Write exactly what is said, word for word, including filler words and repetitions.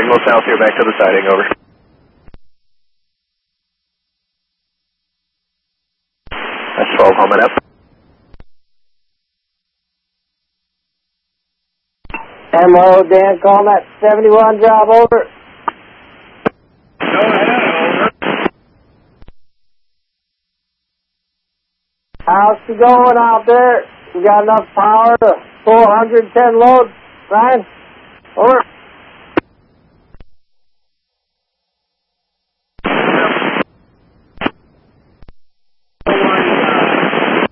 signal south here, back to the siding, over. That's twelve, home and up. M O, Dan, calling that seventy-one job, over. Go ahead, over. How's she going out there? You got enough power to four hundred ten loads, Ryan? Over.